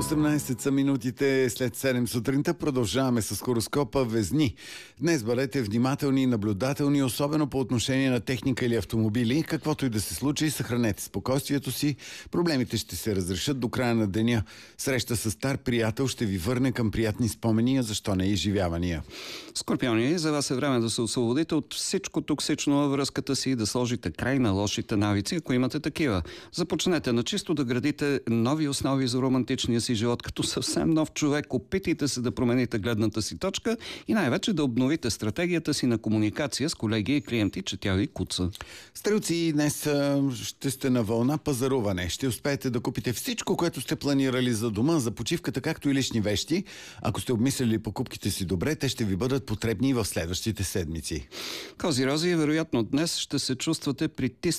18 са минутите след 7 сутринта. Продължаваме с хороскопа Везни. Днес бъдете внимателни и наблюдателни, особено по отношение на техника или автомобили. Каквото и да се случи, съхранете спокойствието си. Проблемите ще се разрешат до края на деня. Среща с стар приятел ще ви върне към приятни спомени, а защо не изживявания. Скорпиони, за вас е време да се освободите от всичко токсично във връзката си и да сложите край на лошите навици, ако имате такива. Започнете на чисто да градите нови основи за романтичния си живот като съвсем нов човек. Опитайте се да промените гледната си точка и най-вече да обновите стратегията си на комуникация с колеги и клиенти, че тя ви куца. Стрелци, днес ще сте на вълна пазаруване. Ще успеете да купите всичко, което сте планирали за дома, за почивката, както и лични вещи. Ако сте обмислили покупките си добре, те ще ви бъдат потребни в следващите седмици. Козирози, вероятно днес ще се чувствате притиснати